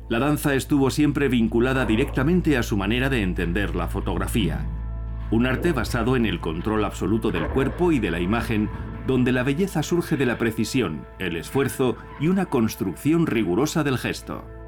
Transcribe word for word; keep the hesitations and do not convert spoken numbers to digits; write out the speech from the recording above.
La danza estuvo siempre vinculada directamente a su manera de entender la fotografía. Un arte basado en el control absoluto del cuerpo y de la imagen, donde la belleza surge de la precisión, el esfuerzo y una construcción rigurosa del gesto.